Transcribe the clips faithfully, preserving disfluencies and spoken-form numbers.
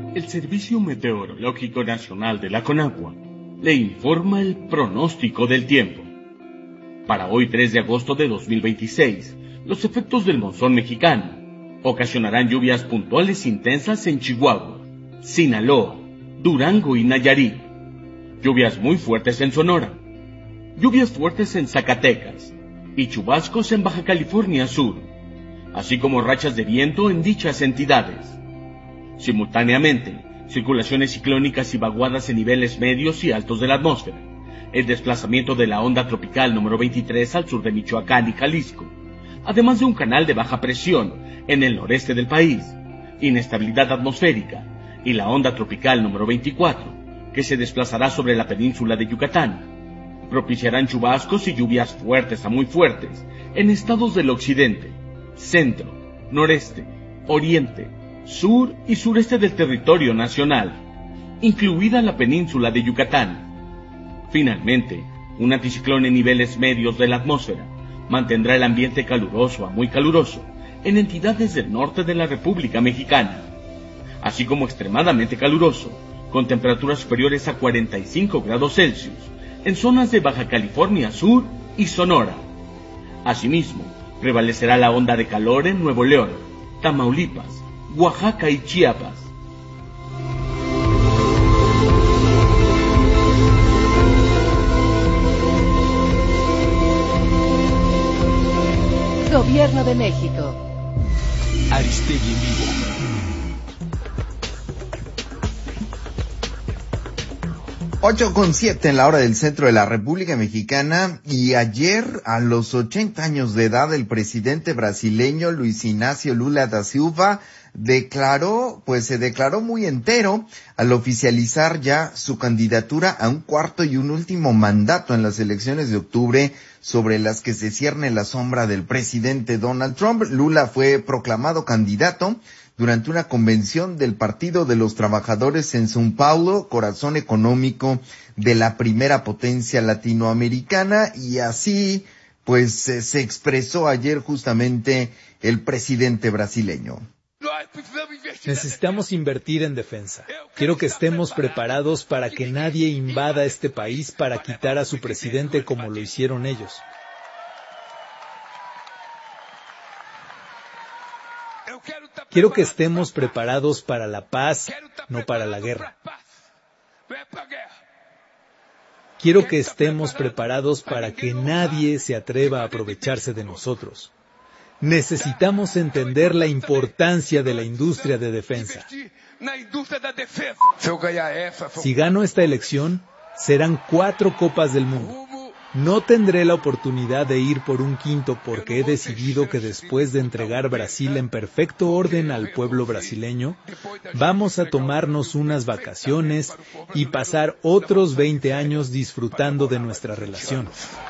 El Servicio Meteorológico Nacional de la CONAGUA le informa el pronóstico del tiempo. Para hoy tres de agosto de dos mil veintiséis, los efectos del monzón mexicano ocasionarán lluvias puntuales intensas en Chihuahua, Sinaloa, Durango y Nayarit. Lluvias muy fuertes en Sonora, lluvias fuertes en Zacatecas y chubascos en Baja California Sur, así como rachas de viento en dichas entidades. Simultáneamente, circulaciones ciclónicas y vaguadas en niveles medios y altos de la atmósfera, el desplazamiento de la onda tropical número veintitrés al sur de Michoacán y Jalisco, además de un canal de baja presión en el noreste del país, inestabilidad atmosférica y la onda tropical número veinticuatro, que se desplazará sobre la península de Yucatán, propiciarán chubascos y lluvias fuertes a muy fuertes en estados del occidente, centro, noreste, oriente, sur y sureste del territorio nacional, incluida la península de Yucatán. Finalmente, un anticiclón en niveles medios de la atmósfera mantendrá el ambiente caluroso a muy caluroso en entidades del norte de la República Mexicana, así como extremadamente caluroso, con temperaturas superiores a cuarenta y cinco grados Celsius, en zonas de Baja California Sur y Sonora. Asimismo, prevalecerá la onda de calor en Nuevo León, Tamaulipas, Oaxaca y Chiapas. Gobierno de México. Aristegui en vivo. ocho con siete en la hora del centro de la República Mexicana, y ayer, a los ochenta años de edad, el presidente brasileño Luis Ignacio Lula da Silva declaró, pues se declaró muy entero al oficializar ya su candidatura a un cuarto y un último mandato en las elecciones de octubre, sobre las que se cierne la sombra del presidente Donald Trump. Lula fue proclamado candidato durante una convención del Partido de los Trabajadores en São Paulo, corazón económico de la primera potencia latinoamericana, y así pues se expresó ayer justamente el presidente brasileño. Necesitamos invertir en defensa. Quiero que estemos preparados para que nadie invada este país para quitar a su presidente como lo hicieron ellos. Quiero que estemos preparados para la paz, no para la guerra. Quiero que estemos preparados para que nadie se atreva a aprovecharse de nosotros. Necesitamos entender la importancia de la industria de defensa. Si gano esta elección, serán cuatro Copas del Mundo. No tendré la oportunidad de ir por un quinto porque he decidido que después de entregar Brasil en perfecto orden al pueblo brasileño, vamos a tomarnos unas vacaciones y pasar otros veinte años disfrutando de nuestra relación.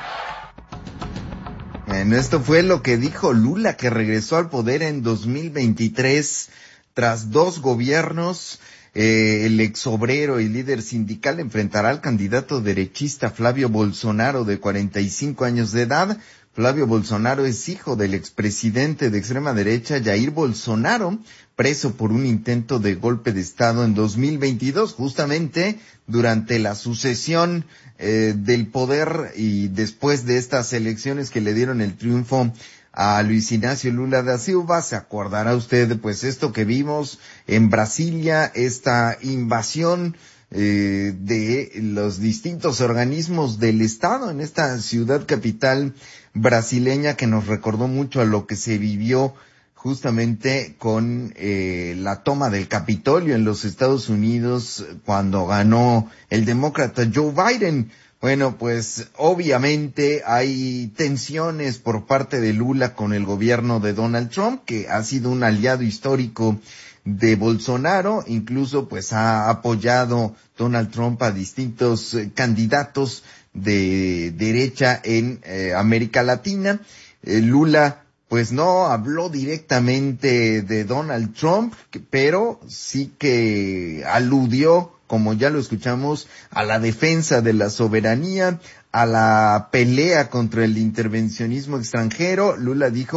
Bueno, esto fue lo que dijo Lula, que regresó al poder en dos mil veintitrés tras dos gobiernos. Eh, el exobrero y líder sindical enfrentará al candidato derechista Flavio Bolsonaro, de cuarenta y cinco años de edad. Flavio Bolsonaro es hijo del expresidente de extrema derecha Jair Bolsonaro, preso por un intento de golpe de Estado en dos mil veintidós, justamente durante la sucesión eh, del poder, y después de estas elecciones que le dieron el triunfo a Luis Ignacio Lula da Silva. Se acordará usted, pues, esto que vimos en Brasilia, esta invasión eh, de los distintos organismos del Estado en esta ciudad capital brasileña, que nos recordó mucho a lo que se vivió justamente con eh, la toma del Capitolio en los Estados Unidos cuando ganó el demócrata Joe Biden. Bueno, pues obviamente hay tensiones por parte de Lula con el gobierno de Donald Trump, que ha sido un aliado histórico de Bolsonaro. Incluso pues ha apoyado Donald Trump a distintos eh, candidatos de derecha en eh, América Latina. Eh, Lula pues no habló directamente de Donald Trump, pero sí que aludió, como ya lo escuchamos, a la defensa de la soberanía, a la pelea contra el intervencionismo extranjero. Lula dijo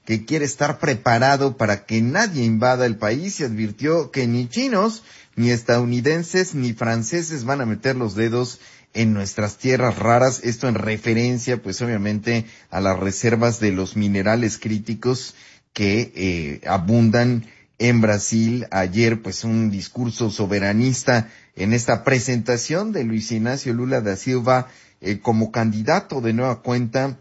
que quiere estar preparado para que nadie invada el país y advirtió que ni chinos, ni estadounidenses, ni franceses van a meter los dedos en nuestras tierras raras. Esto en referencia, pues obviamente, a las reservas de los minerales críticos que eh, abundan en Brasil. Ayer, pues, un discurso soberanista en esta presentación de Luis Ignacio Lula da Silva eh, como candidato de nueva cuenta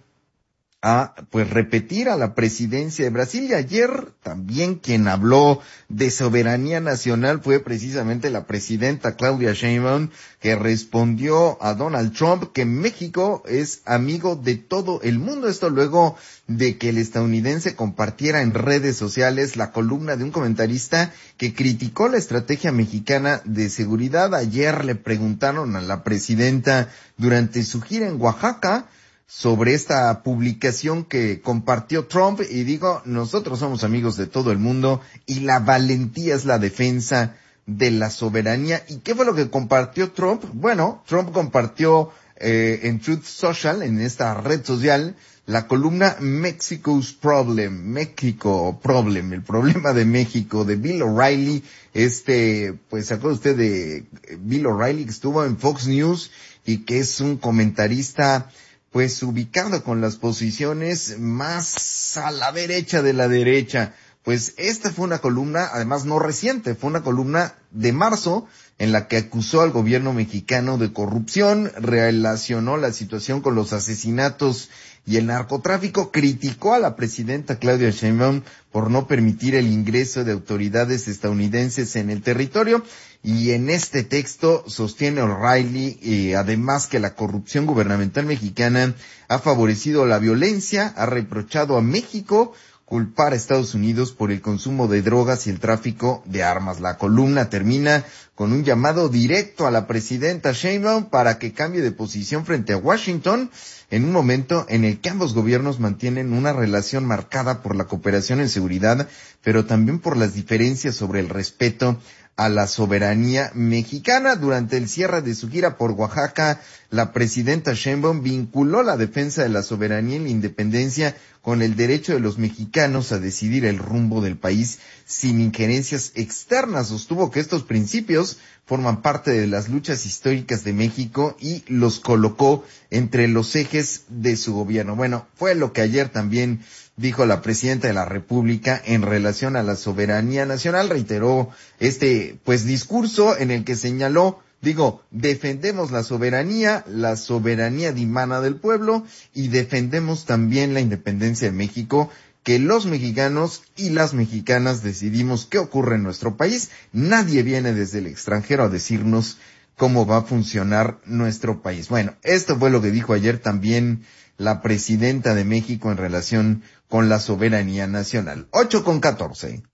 a, pues, repetir a la presidencia de Brasil. Y ayer también quien habló de soberanía nacional fue precisamente la presidenta Claudia Sheinbaum, que respondió a Donald Trump que México es amigo de todo el mundo. Esto luego de que el estadounidense compartiera en redes sociales la columna de un comentarista que criticó la estrategia mexicana de seguridad. Ayer le preguntaron a la presidenta durante su gira en Oaxaca sobre esta publicación que compartió Trump, y digo, nosotros somos amigos de todo el mundo y la valentía es la defensa de la soberanía. ¿Y qué fue lo que compartió Trump? Bueno, Trump compartió eh, en Truth Social, en esta red social, la columna Mexico's Problem, México Problem, el problema de México, de Bill O'Reilly. Este, pues, ¿se acuerda usted de Bill O'Reilly, que estuvo en Fox News y que es un comentarista pues ubicado con las posiciones más a la derecha de la derecha? Pues esta fue una columna, además no reciente, fue una columna de marzo en la que acusó al gobierno mexicano de corrupción, relacionó la situación con los asesinatos y el narcotráfico, criticó a la presidenta Claudia Sheinbaum por no permitir el ingreso de autoridades estadounidenses en el territorio. Y en este texto sostiene O'Reilly, eh, además, que la corrupción gubernamental mexicana ha favorecido la violencia, ha reprochado a México culpar a Estados Unidos por el consumo de drogas y el tráfico de armas. La columna termina con un llamado directo a la presidenta Sheinbaum para que cambie de posición frente a Washington, en un momento en el que ambos gobiernos mantienen una relación marcada por la cooperación en seguridad, pero también por las diferencias sobre el respeto a la soberanía mexicana. Durante el cierre de su gira por Oaxaca, la presidenta Sheinbaum vinculó la defensa de la soberanía y la independencia con el derecho de los mexicanos a decidir el rumbo del país sin injerencias externas. Sostuvo que estos principios forman parte de las luchas históricas de México y los colocó entre los ejes de su gobierno. Bueno, fue lo que ayer también dijo la presidenta de la República en relación a la soberanía nacional. Reiteró este, pues, discurso en el que señaló, digo, defendemos la soberanía, la soberanía dimana del pueblo, y defendemos también la independencia de México, que los mexicanos y las mexicanas decidimos qué ocurre en nuestro país. Nadie viene desde el extranjero a decirnos cómo va a funcionar nuestro país. Bueno, esto fue lo que dijo ayer también la presidenta de México en relación con la soberanía nacional. ocho con catorce.